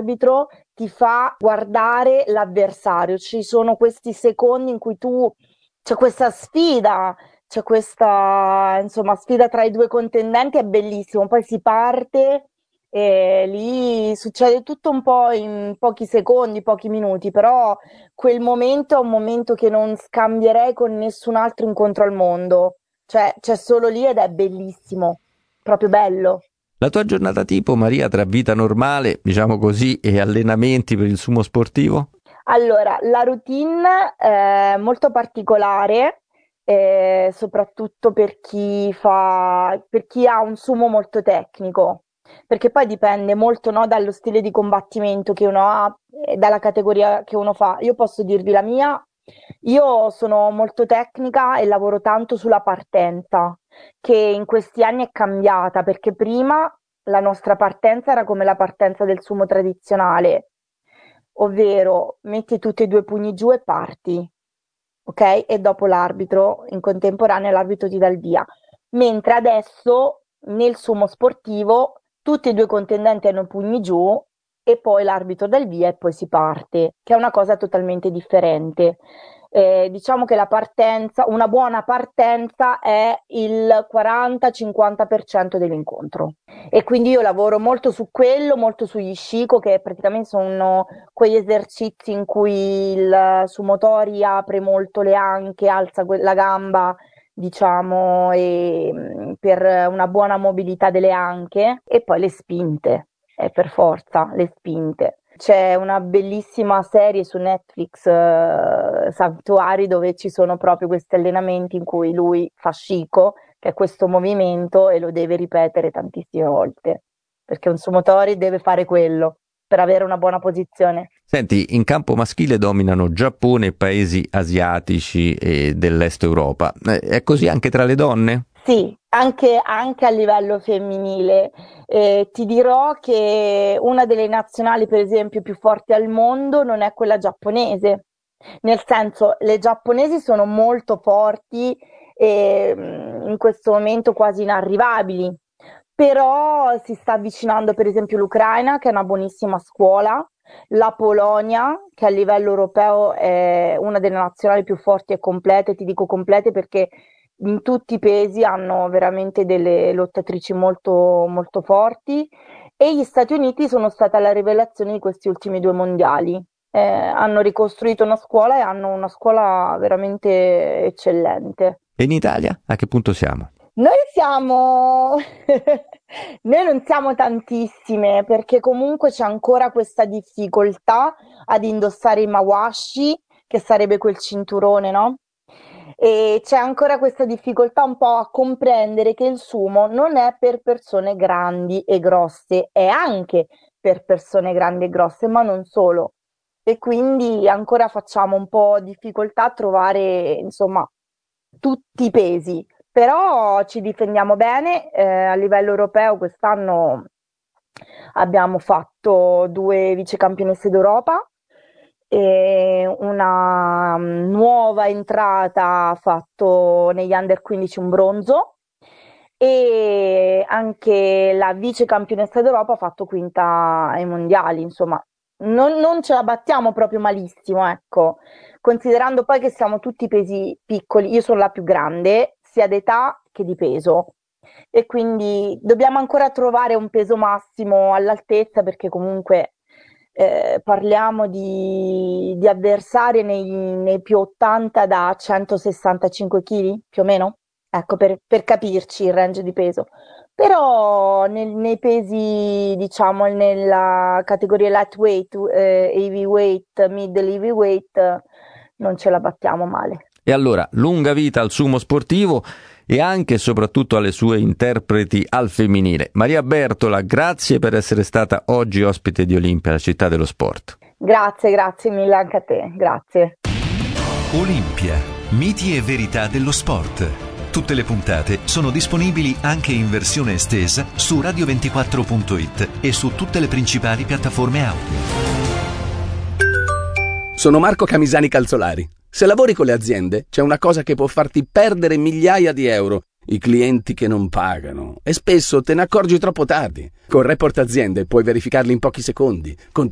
l'arbitro ti fa guardare l'avversario, ci sono questi secondi in cui c'è questa sfida, c'è questa, insomma, sfida tra i due contendenti, è bellissimo, poi si parte e lì succede tutto un po' in pochi secondi, pochi minuti, però quel momento è un momento che non scambierei con nessun altro incontro al mondo, cioè c'è solo lì ed è bellissimo, proprio bello. La tua giornata tipo, Maria, tra vita normale, diciamo così, e allenamenti per il sumo sportivo? Allora, la routine è molto particolare, soprattutto per chi ha un sumo molto tecnico, perché poi dipende molto, no, dallo stile di combattimento che uno ha e dalla categoria che uno fa. Io posso dirvi la mia, io sono molto tecnica e lavoro tanto sulla partenza, che in questi anni è cambiata, perché prima la nostra partenza era come la partenza del sumo tradizionale, ovvero metti tutti e due i pugni giù e parti, ok? E dopo in contemporanea l'arbitro ti dà il via. Mentre adesso nel sumo sportivo tutti e due i contendenti hanno i pugni giù e poi l'arbitro dà il via e poi si parte, che è una cosa totalmente differente. Diciamo che una buona partenza è il 40-50% dell'incontro. E quindi io lavoro molto su quello, molto sugli shiko, che praticamente sono quegli esercizi in cui il sumotori apre molto le anche, alza la gamba, diciamo, per una buona mobilità delle anche, e poi le spinte, per forza, le spinte. C'è una bellissima serie su Netflix, Sanctuary, dove ci sono proprio questi allenamenti in cui lui fa shiko, che è questo movimento, e lo deve ripetere tantissime volte, perché un sumotori deve fare quello per avere una buona posizione. Senti, in campo maschile dominano Giappone e paesi asiatici e dell'est Europa. È così anche tra le donne? Sì, anche a livello femminile. Ti dirò che una delle nazionali, per esempio, più forti al mondo non è quella giapponese. Nel senso, le giapponesi sono molto forti e in questo momento quasi inarrivabili, però si sta avvicinando per esempio l'Ucraina, che è una buonissima scuola, la Polonia, che a livello europeo è una delle nazionali più forti e complete, ti dico complete perché in tutti i pesi hanno veramente delle lottatrici molto, molto forti, e gli Stati Uniti sono stata la rivelazione di questi ultimi due mondiali. Hanno ricostruito una scuola e hanno una scuola veramente eccellente. E in Italia? A che punto siamo? Noi siamo, noi non siamo tantissime perché comunque c'è ancora questa difficoltà ad indossare i mawashi, che sarebbe quel cinturone, no? E c'è ancora questa difficoltà un po' a comprendere che il sumo non è per persone grandi e grosse, è anche per persone grandi e grosse, ma non solo. E quindi ancora facciamo un po' difficoltà a trovare, insomma, tutti i pesi, però ci difendiamo bene. A livello europeo quest'anno abbiamo fatto 2 vicecampionesse d'Europa e una nuova entrata ha fatto negli under 15 un bronzo, e anche la vicecampionessa d'Europa ha fatto quinta ai mondiali, insomma. Non ce la battiamo proprio malissimo, ecco, considerando poi che siamo tutti pesi piccoli. Io sono la più grande, sia d'età che di peso, e quindi dobbiamo ancora trovare un peso massimo all'altezza, perché comunque parliamo di avversari nei più 80 da 165 kg, più o meno, ecco, per capirci il range di peso. Però nei pesi, diciamo, nella categoria lightweight, heavyweight, middle heavyweight, non ce la battiamo male. E allora, lunga vita al sumo sportivo e anche e soprattutto alle sue interpreti al femminile. Maria Bertola, grazie per essere stata oggi ospite di Olimpia, la città dello sport. Grazie mille anche a te, grazie. Olimpia, miti e verità dello sport. Tutte le puntate sono disponibili anche in versione estesa su radio24.it e su tutte le principali piattaforme audio. Sono Marco Camisani Calzolari. Se lavori con le aziende, c'è una cosa che può farti perdere migliaia di euro: i clienti che non pagano. E spesso te ne accorgi troppo tardi. Con Report Aziende puoi verificarli in pochi secondi, con